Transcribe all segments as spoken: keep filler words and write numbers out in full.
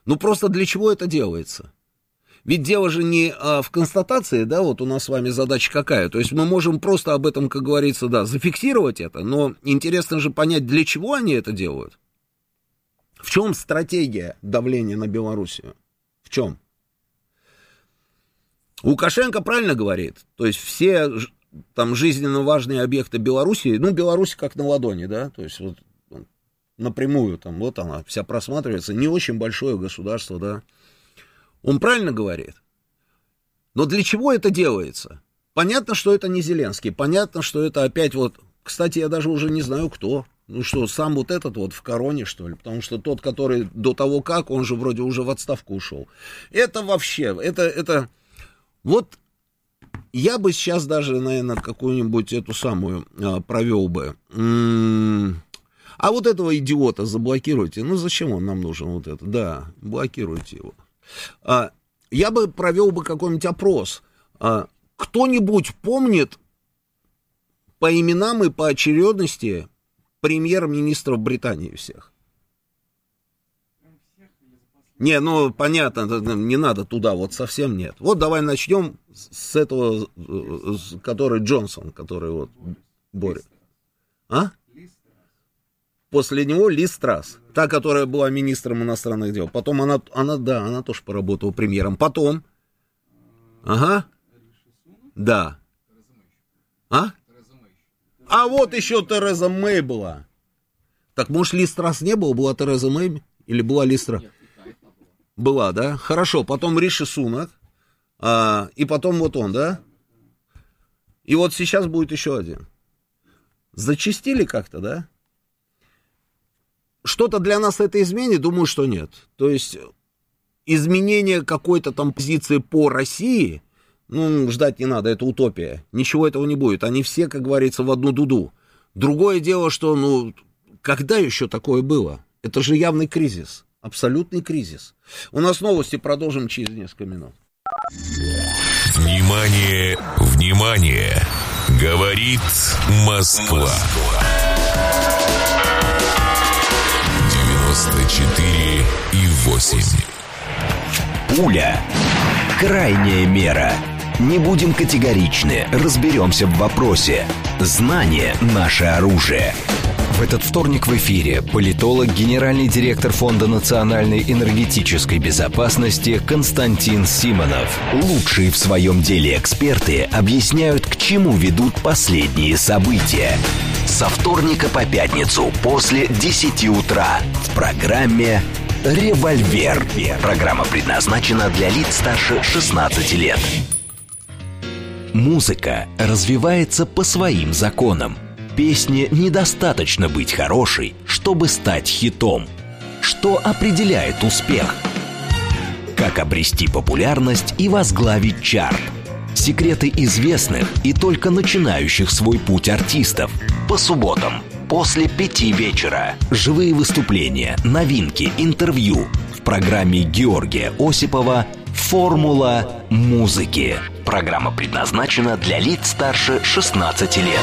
Ну, просто для чего это делается? Ведь дело же не а, в констатации, да, вот у нас с вами задача какая. То есть мы можем просто об этом, как говорится, да, зафиксировать это, но интересно же понять, для чего они это делают. В чем стратегия давления на Белоруссию? В чем? Лукашенко правильно говорит. То есть все там жизненно важные объекты Белоруссии, ну, Беларусь как на ладони, да, то есть вот напрямую там, вот она вся просматривается, не очень большое государство, да. Он правильно говорит. Но для чего это делается? Понятно, что это не Зеленский, понятно, что это опять вот, кстати, я даже уже не знаю, кто. Ну что, сам вот этот вот в короне, что ли? Потому что тот, который до того как, он же вроде уже в отставку ушел. Это вообще, это, это... Вот я бы сейчас даже, наверное, какую-нибудь эту самую а, провел бы. М-м- а вот этого идиота заблокируйте. Ну зачем он нам нужен вот это? Да, блокируйте его. А, я бы провел бы какой-нибудь опрос. А, кто-нибудь помнит по именам и по очередности премьер-министров Британии всех? Не, ну, понятно, не надо туда, вот совсем нет. Вот давай начнем с этого, который Джонсон, который вот борет. А? После него Лиз Трасс, та, которая была министром иностранных дел. Потом она, она, да, она тоже поработала премьером. Потом, ага, да. А? А вот еще Тереза Мэй была. Так, может, Лиз Трасс не было, была Тереза Мэй? Или была Лиз Трасс? Была, да? Хорошо, потом Риши Сунак, а, и потом вот он, да? И вот сейчас будет еще один. Зачастили как-то, да? Что-то для нас это изменит? Думаю, что нет. То есть изменение какой-то там позиции по России, ну, ждать не надо, это утопия. Ничего этого не будет. Они все, как говорится, в одну дуду. Другое дело, что, ну, когда еще такое было? Это же явный кризис. Абсолютный кризис. У нас новости, продолжим через несколько минут. Внимание, внимание! Говорит Москва. девяносто четыре и восемь. Пуля. Крайняя мера. Не будем категоричны, разберемся в вопросе. Знание – наше оружие. В этот вторник в эфире политолог, генеральный директор Фонда национальной энергетической безопасности Константин Симонов. Лучшие в своем деле эксперты объясняют, к чему ведут последние события. Со вторника по пятницу после десяти утра в программе «Револьвер». Программа предназначена для лиц старше шестнадцати лет. Музыка развивается по своим законам. Песне недостаточно быть хорошей, чтобы стать хитом. Что определяет успех? Как обрести популярность и возглавить чарт? Секреты известных и только начинающих свой путь артистов. По субботам после пяти вечера. Живые выступления, новинки, интервью. В программе Георгия Осипова «Формула музыки». Программа предназначена для лиц старше шестнадцати лет.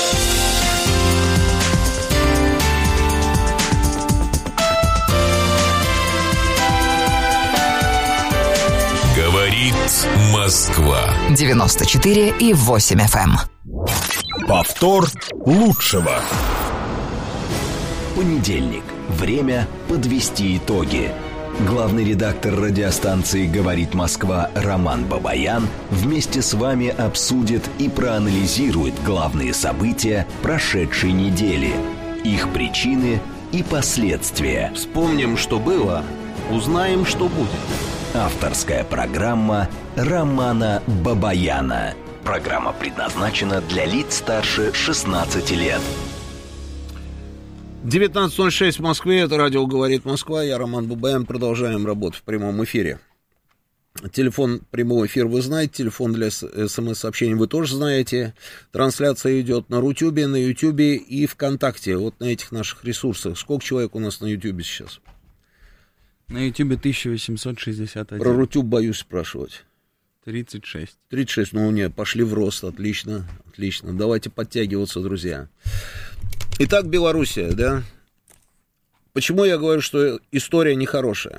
Говорит Москва. девяносто четыре и восемь эф эм. Повтор лучшего. Понедельник. Время подвести итоги. Главный редактор радиостанции «Говорит Москва» Роман Бабаян вместе с вами обсудит и проанализирует главные события прошедшей недели, их причины и последствия. Вспомним, что было, узнаем, что будет. Авторская программа Романа Бабаяна. Программа предназначена для лиц старше шестнадцати лет. девятнадцать ноль шесть в Москве, это радио «Говорит Москва», я Роман Бабаян, продолжаем работу в прямом эфире. Телефон прямого эфира вы знаете, телефон для смс-сообщений вы тоже знаете. Трансляция идет на Рутюбе, на Ютубе и ВКонтакте, вот на этих наших ресурсах. Сколько человек у нас на Ютубе сейчас? На Ютубе тысяча восемьсот шестьдесят один. Про Рутюб боюсь спрашивать. тридцать шесть. тридцать шесть, ну не, пошли в рост, отлично, отлично. Давайте подтягиваться, друзья. Итак, Белоруссия, да? Почему я говорю, что история нехорошая?